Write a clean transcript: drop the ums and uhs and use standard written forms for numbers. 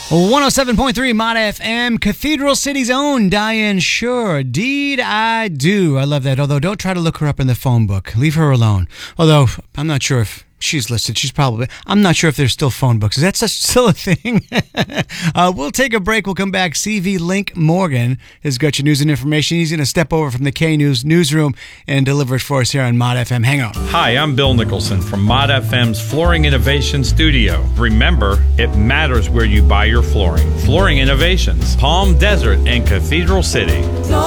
107.3 Mod FM, Cathedral City's own Diane Shore. Deed I do. I love that. Although, don't try to look her up in the phone book. Leave her alone. Although, I'm not sure if she's listed. I'm not sure if there's still phone books. Is that still a thing? We'll take a break. We'll come back. CV Link Morgan has got your news and information. He's going to step over from the K-News newsroom and deliver it for us here on Mod FM. Hang on. Hi, I'm Bill Nicholson from Mod FM's Flooring Innovation Studio. Remember, it matters where you buy your flooring. Flooring Innovations, Palm Desert and Cathedral City.